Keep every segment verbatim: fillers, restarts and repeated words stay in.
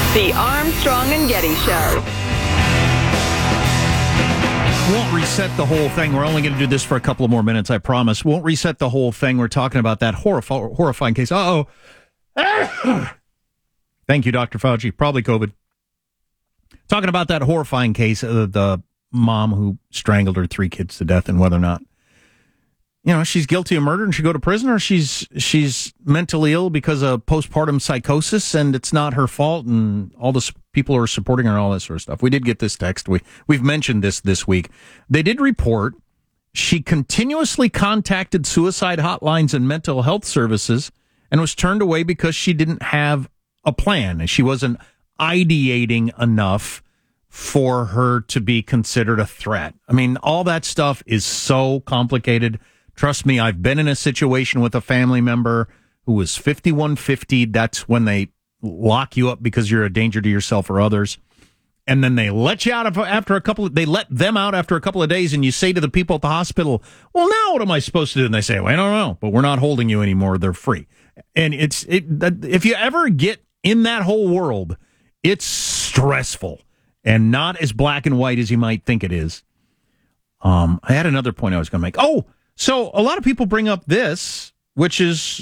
The Armstrong and Getty Show. Won't reset the whole thing. We're only going to do this for a couple of more minutes, I promise. Won't reset the whole thing. We're talking about that horrif- horrifying case. Uh-oh. Thank you, Doctor Fauci. Probably COVID. Talking about that horrifying case of the mom who strangled her three kids to death and whether or not, you know, she's guilty of murder and should go to prison, or she's she's mentally ill because of postpartum psychosis and it's not her fault and all the people are supporting her and all that sort of stuff. We did get this text. We, we've mentioned this this week. They did report she continuously contacted suicide hotlines and mental health services and was turned away because she didn't have a plan. She wasn't ideating enough for her to be considered a threat. I mean, all that stuff is so complicated. Trust me, I've been in a situation with a family member who was fifty-one fifty. That's when they lock you up because you're a danger to yourself or others. And then they let you out after a couple of, they let them out after a couple of days, and you say to the people at the hospital, well, now what am I supposed to do? And they say, well, I don't know, but we're not holding you anymore. They're free. And it's, it, if you ever get in that whole world, it's stressful and not as black and white as you might think it is. Um, I had another point I was going to make. Oh, so a lot of people bring up this, which is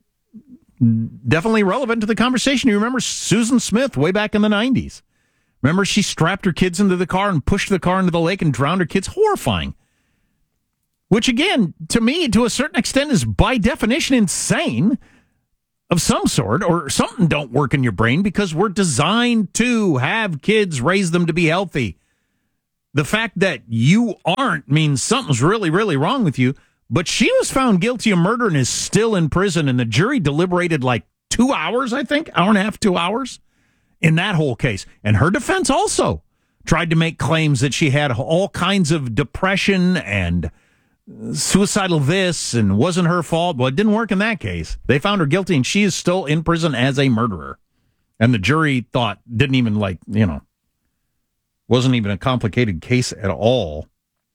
definitely relevant to the conversation. You remember Susan Smith way back in the nineties. Remember, she strapped her kids into the car and pushed the car into the lake and drowned her kids. Horrifying. Which, again, to me, to a certain extent, is by definition insane of some sort, or something don't work in your brain, because we're designed to have kids, raise them to be healthy. The fact that you aren't means something's really, really wrong with you. But she was found guilty of murder and is still in prison, and the jury deliberated like two hours, I think, hour and a half, two hours in that whole case. And her defense also tried to make claims that she had all kinds of depression and suicidal this and wasn't her fault. Well, it didn't work in that case. They found her guilty, and she is still in prison as a murderer. And the jury thought, didn't even like, you know, wasn't even a complicated case at all.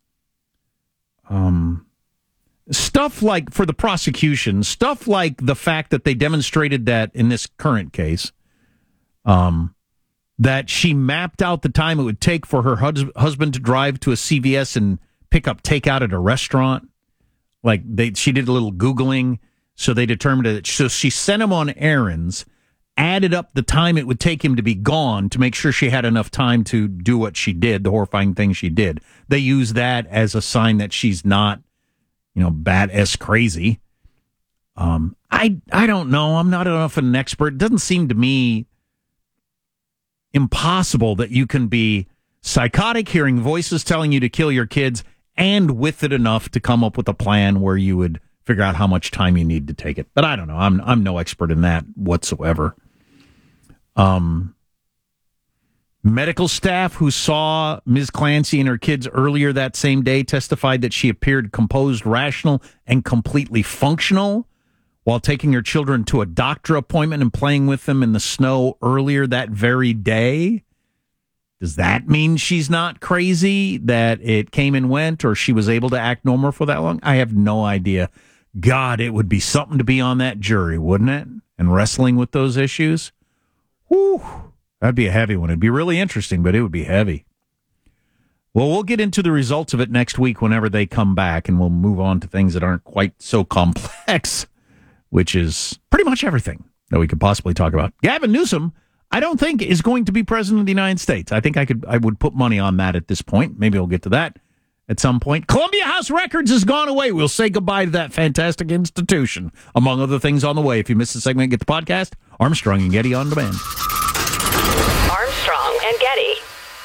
Um, stuff like, for the prosecution, stuff like the fact that they demonstrated that in this current case, um, that she mapped out the time it would take for her hus- husband to drive to a C V S and pick up takeout at a restaurant. Like they, she did a little Googling, so they determined that. So she sent him on errands, added up the time it would take him to be gone to make sure she had enough time to do what she did, the horrifying thing she did. They use that as a sign that she's not, you know, badass crazy. Um, I I don't know. I'm not enough of an expert. It doesn't seem to me impossible that you can be psychotic, hearing voices telling you to kill your kids, and with it enough to come up with a plan where you would figure out how much time you need to take it. But I don't know. I'm I'm no expert in that whatsoever. Um, medical staff who saw Miz Clancy and her kids earlier that same day testified that she appeared composed, rational, and completely functional while taking her children to a doctor appointment and playing with them in the snow earlier that very day. Does that mean she's not crazy, that it came and went, or she was able to act normal for that long? I have no idea. God, it would be something to be on that jury, wouldn't it? And wrestling with those issues. Whew, that'd be a heavy one. It'd be really interesting, but it would be heavy. Well, we'll get into the results of it next week whenever they come back, and we'll move on to things that aren't quite so complex, which is pretty much everything that we could possibly talk about. Gavin Newsom, I don't think, is going to be president of the United States. I think I could, I would put money on that at this point. Maybe we'll get to that at some point. Columbia House Records has gone away. We'll say goodbye to that fantastic institution, among other things on the way. If you missed the segment, get the podcast. Armstrong and Getty on demand. Armstrong and Getty.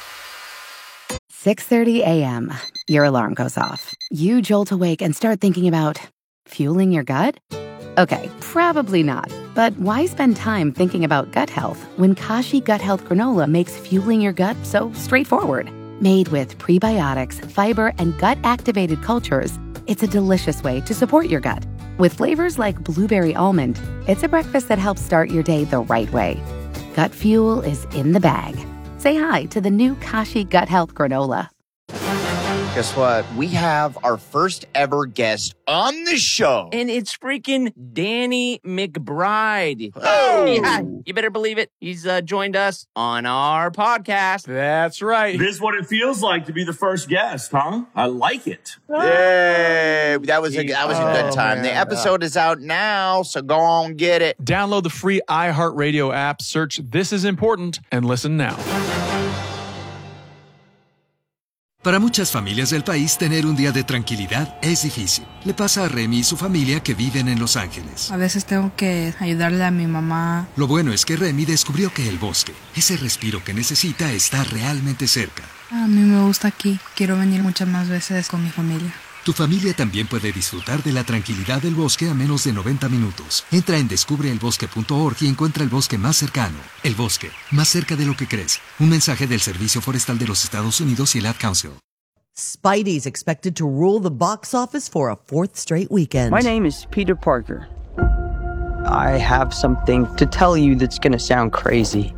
six thirty a.m. Your alarm goes off. You jolt awake and start thinking about fueling your gut? Okay, probably not. But why spend time thinking about gut health when Kashi Gut Health Granola makes fueling your gut so straightforward? Made with prebiotics, fiber, and gut-activated cultures, it's a delicious way to support your gut. With flavors like blueberry almond, it's a breakfast that helps start your day the right way. Gut fuel is in the bag. Say hi to the new Kashi Gut Health Granola. Guess what? We have our first ever guest on the show. And it's freaking Danny McBride. Oh. Yeah, you better believe it. He's uh, joined us on our podcast. That's right. This is what it feels like to be the first guest, huh? I like it. Yay! That was a that was a good Oh, time. man. The episode is out now, so go on get it. Download the free iHeartRadio app, search This Is Important, and listen now. Para muchas familias del país, tener un día de tranquilidad es difícil. Le pasa a Remy y su familia que viven en Los Ángeles. A veces tengo que ayudarle a mi mamá. Lo bueno es que Remy descubrió que el bosque, ese respiro que necesita, está realmente cerca. A mí me gusta aquí. Quiero venir muchas más veces con mi familia. Tu familia también puede disfrutar de la tranquilidad del bosque a menos de noventa minutos. Entra en descubre el bosque punto org y encuentra el bosque más cercano. El bosque, más cerca de lo que crees. Un mensaje del Servicio Forestal de los Estados Unidos y el Ad Council. Spidey's expected to rule the box office for a fourth straight weekend. My name is Peter Parker. I have something to tell you that's going to sound crazy.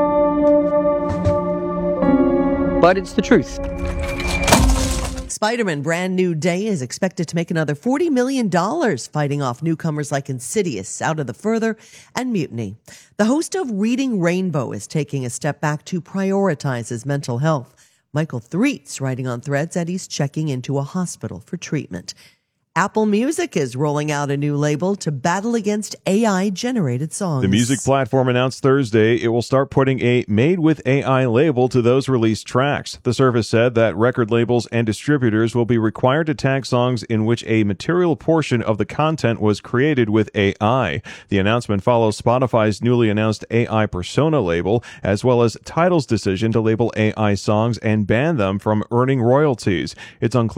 But it's the truth. Spider-Man Brand New Day is expected to make another forty million dollars, fighting off newcomers like Insidious, Out of the Further, and Mutiny. The host of Reading Rainbow is taking a step back to prioritize his mental health. Michael Threets, writing on Threads, that he's checking into a hospital for treatment. Apple Music is rolling out a new label to battle against A I-generated songs. The music platform announced Thursday it will start putting a Made with A I label to those released tracks. The service said that record labels and distributors will be required to tag songs in which a material portion of the content was created with A I. The announcement follows Spotify's newly announced A I Persona label, as well as Tidal's decision to label A I songs and ban them from earning royalties. It's unclear